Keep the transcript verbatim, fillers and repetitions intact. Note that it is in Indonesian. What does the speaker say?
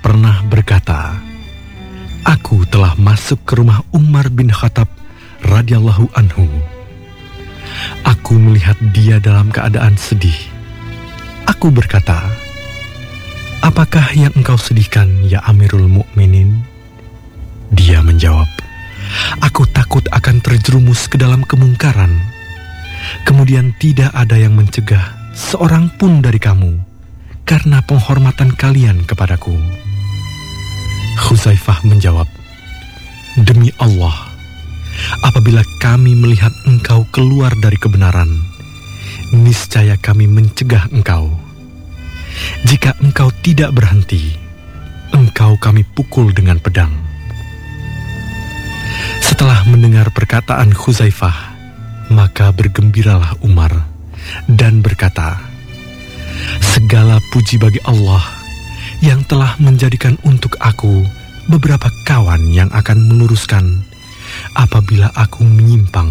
pernah berkata, "Aku telah masuk ke rumah Umar bin Khattab radhiyallahu anhu. Aku melihat dia dalam keadaan sedih. Aku berkata, 'Apakah yang engkau sedihkan, ya Amirul Mukminin?' Dia menjawab, 'Aku takut akan terjerumus ke dalam kemungkaran. Kemudian tidak ada yang mencegah seorang pun dari kamu karena penghormatan kalian kepadaku.' Khuzaifah menjawab, 'Demi Allah, apabila kami melihat engkau keluar dari kebenaran, niscaya kami mencegah engkau. Jika engkau tidak berhenti, engkau kami pukul dengan pedang.' Setelah mendengar perkataan Khuzaifah, maka bergembiralah Umar dan berkata, 'Segala puji bagi Allah yang telah menjadikan untuk aku beberapa kawan yang akan meluruskan apabila aku menyimpang